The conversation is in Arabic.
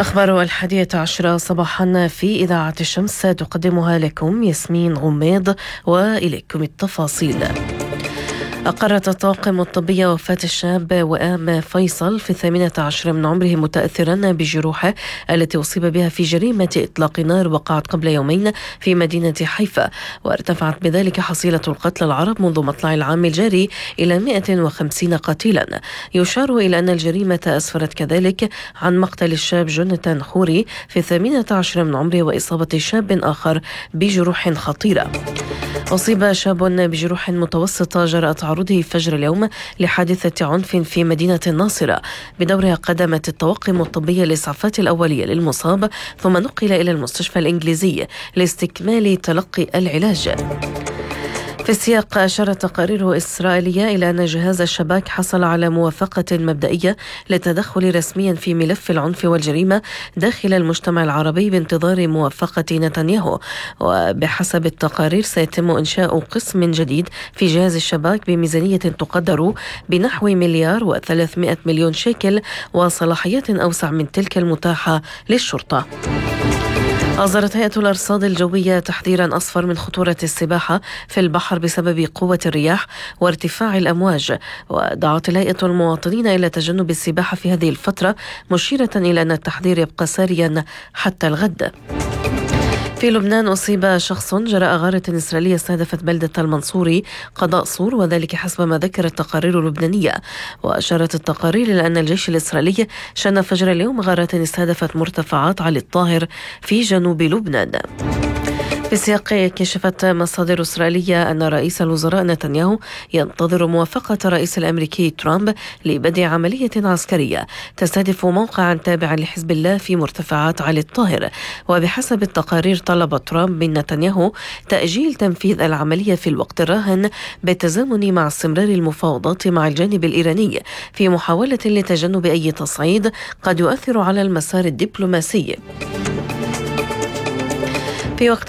أخبار 11 صباحا في إذاعة الشمس تقدمها لكم ياسمين غميض، وإليكم التفاصيل. أقرت الطاقم الطبي وفاة الشاب وئام فيصل في 18 من عمره متأثرا بجروحه التي أصيب بها في جريمة إطلاق نار وقعت قبل يومين في مدينة حيفا، وارتفعت بذلك حصيلة القتلى العرب منذ مطلع العام الجاري إلى 150 قتيلا. يشار إلى أن الجريمة أسفرت كذلك عن مقتل الشاب جوناثان خوري في 18 من عمره وإصابة شاب آخر بجروح خطيرة. أصيب شاب بجروح متوسطة جراء تعرضه فجر اليوم لحادثة عنف في مدينة الناصرة. بدورها قدمت الطواقم الطبية الإسعافات الأولية للمصاب، ثم نقل إلى المستشفى الإنجليزي لاستكمال تلقي العلاج. في السياق أشارت تقارير إسرائيلية إلى أن جهاز الشباك حصل على موافقة مبدئية للتدخل رسميا في ملف العنف والجريمة داخل المجتمع العربي بانتظار موافقة نتنياهو. وبحسب التقارير سيتم إنشاء قسم جديد في جهاز الشباك بميزانية تقدر بنحو 1,300,000,000 شيكل وصلاحيات أوسع من تلك المتاحة للشرطة. أصدرت هيئة الأرصاد الجوية تحذيرا أصفر من خطورة السباحة في البحر بسبب قوة الرياح وارتفاع الأمواج، ودعت الهيئة المواطنين إلى تجنب السباحة في هذه الفترة، مشيرة إلى أن التحذير يبقى ساريا حتى الغد. في لبنان أصيب شخص جراء غارة إسرائيلية استهدفت بلدة المنصوري قضاء صور، وذلك حسب ما ذكرت التقارير اللبنانية. وأشارت التقارير إلى أن الجيش الإسرائيلي شن فجر اليوم غارات استهدفت مرتفعات علي الطاهر في جنوب لبنان. في سياق كشفت مصادر إسرائيلية أن رئيس الوزراء نتنياهو ينتظر موافقة الرئيس الأمريكي ترامب لبدء عملية عسكرية تستهدف موقعا تابعا لحزب الله في مرتفعات علي الطاهر. وبحسب التقارير طلب ترامب من نتنياهو تأجيل تنفيذ العملية في الوقت الراهن بالتزامن مع استمرار المفاوضات مع الجانب الإيراني في محاولة لتجنب أي تصعيد قد يؤثر على المسار الدبلوماسي. في وقت